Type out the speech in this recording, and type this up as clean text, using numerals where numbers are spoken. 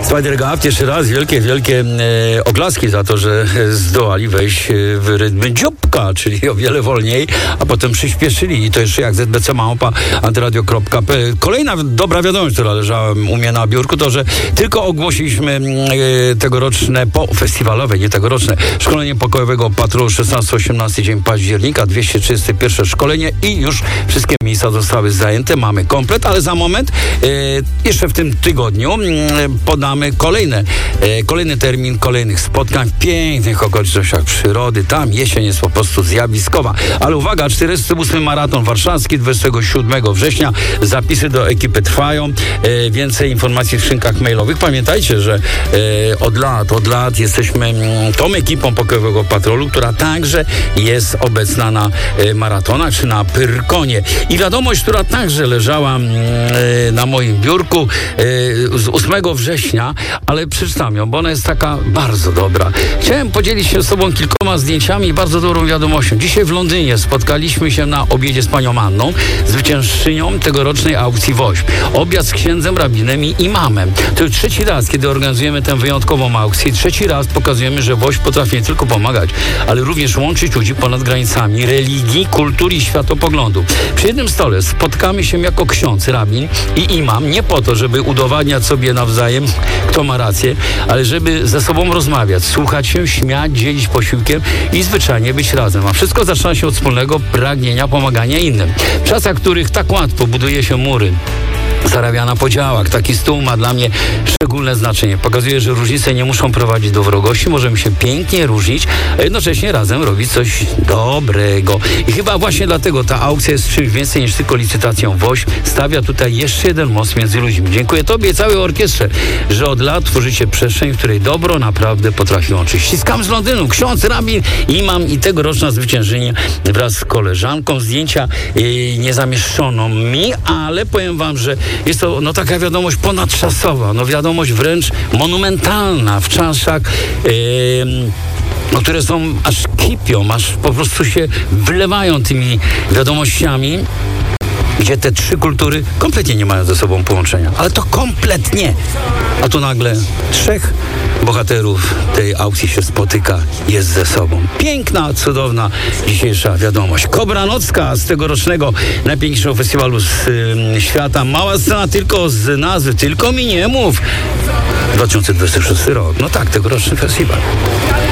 Spider-Gaft, jeszcze raz wielkie oklaski za to, że zdołali wejść w rytmy dzióbka, czyli o wiele wolniej, a potem przyspieszyli i to jeszcze jak ZBC Małpa antyradio.pl. Kolejna dobra wiadomość, która leżała u mnie na biurku, to, że tylko ogłosiliśmy tegoroczne, festiwalowe, nie tegoroczne, szkolenie pokojowego patrolu 16-18 dzień października, 231 szkolenie i już wszystkie miejsca zostały zajęte, mamy komplet, ale za moment, jeszcze w tym tygodniu podamy kolejny termin kolejnych spotkań w pięknych okolicznościach przyrody. Tam jesień jest po prostu zjawiskowa. Ale uwaga, 48 maraton warszawski 27 września. Zapisy do ekipy trwają. Więcej informacji w skrzynkach mailowych. Pamiętajcie, że od lat jesteśmy tą ekipą pokojowego patrolu, która także jest obecna na maratonach czy na Pyrkonie. I wiadomość, która także leżała na moim biurku z 8 września, ale przeczytam ją, bo ona jest taka bardzo dobra. Chciałem podzielić się z tobą kilkoma zdjęciami i bardzo dobrą wiadomością. Dzisiaj w Londynie spotkaliśmy się na obiedzie z panią Anną, zwyciężczynią tegorocznej aukcji WOŚP. Obiad z księdzem, rabinem i imamem. To już trzeci raz, kiedy organizujemy tę wyjątkową aukcję. Trzeci raz pokazujemy, że WOŚP potrafi nie tylko pomagać, ale również łączyć ludzi ponad granicami religii, kultury i światopoglądu. Przy jednym stole spotkamy się jako ksiądz, rabin i imam, nie po to, żeby udowadniać sobie nawzajem, kto ma rację, ale żeby ze sobą rozmawiać, słuchać się, śmiać, dzielić posiłkiem i zwyczajnie być razem. A wszystko zaczyna się od wspólnego pragnienia pomagania innym. W czasach, w których tak łatwo buduje się mury, zarabia na podziałach. Taki stół ma dla mnie szczególne znaczenie. Pokazuje, że różnice nie muszą prowadzić do wrogości. Możemy się pięknie różnić, a jednocześnie razem robić coś dobrego. I chyba właśnie dlatego ta aukcja jest czymś więcej niż tylko licytacją WOŚP. Stawia tutaj jeszcze jeden most między ludźmi. Dziękuję tobie i całej orkiestrze, że od lat tworzycie przestrzeń, w której dobro naprawdę potrafi łączyć. Ściskam z Londynu. Ksiądz, rabin, imam i tegoroczna zwyciężczyni wraz z koleżanką. Zdjęcia nie zamieszczono mi, ale powiem wam, że jest to taka wiadomość ponadczasowa, wiadomość wręcz monumentalna w czasach, które są aż kipią, aż po prostu się wlewają tymi wiadomościami, gdzie te trzy kultury kompletnie nie mają ze sobą połączenia. Ale to kompletnie. A tu nagle trzech bohaterów tej aukcji się spotyka, jest ze sobą. Piękna, cudowna dzisiejsza wiadomość. Kobra Nocka z tegorocznego najpiękniejszego festiwalu z świata. Mała scena tylko z nazwy, tylko mi nie mów. 2026 rok. No tak, tegoroczny festiwal.